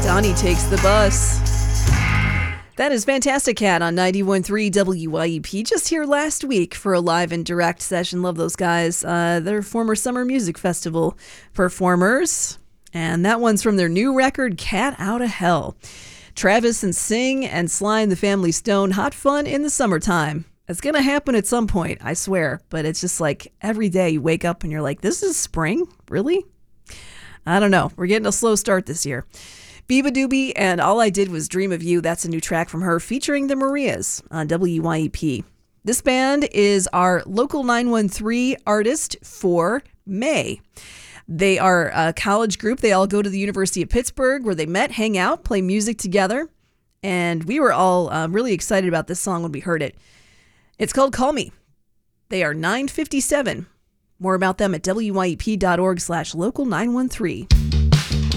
Donnie Takes the Bus. That is Fantastic Cat on 91.3 WYEP. Just here last week for a live and direct session. Love those guys. They're former Summer Music Festival performers. And that one's from their new record, Cat Outta Hell. Travis and Sing and Sly and the Family Stone. Hot fun in the summertime. It's going to happen at some point, I swear. But it's just like every day you wake up and you're like, this is spring? Really? I don't know. We're getting a slow start this year. Biba Doobie and All I Did Was Dream of You. That's a new track from her featuring the Marias on WYEP. This band is our Local 913 artist for May. They are a college group. They all go to the University of Pittsburgh where they met, hang out, play music together. And we were all really excited about this song when we heard it. It's called Call Me. They are 957. More about them at wyep.org/local913.